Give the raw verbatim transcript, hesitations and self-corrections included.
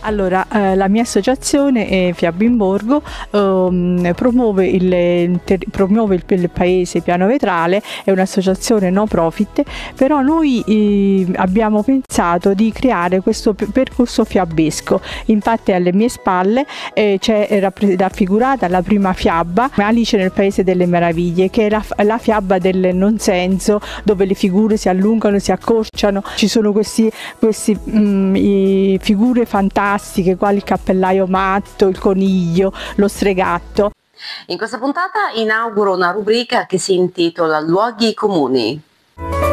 Allora, eh, la mia associazione è Fiabe in Borgo, ehm, promuove, il, ter, promuove il, il paese Piano Vetrale, è un'associazione no profit, però noi eh, abbiamo pensato di creare questo percorso fiabesco. Infatti alle mie spalle eh, c'è raffigurata la prima fiaba, Alice nel Paese delle Meraviglie, che è la, la fiaba del non senso, dove le figure si allungano, si accorciano, ci sono questi, questi mh, figure fantastiche quali il cappellaio matto, il coniglio, lo stregatto. In questa puntata inauguro una rubrica che si intitola Luoghi comuni.